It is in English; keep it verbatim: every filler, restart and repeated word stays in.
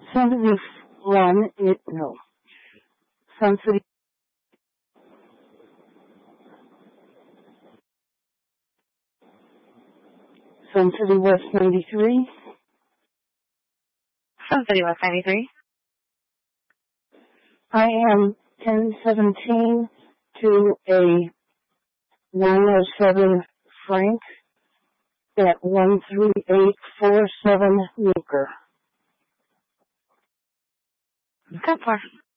Sun City one, it, no. Sun City. Sun City West ninety-three. Sun City West ninety-three. I am ten seventeen to a nine oh seven Frank at one three eight four seven Meeker. Good for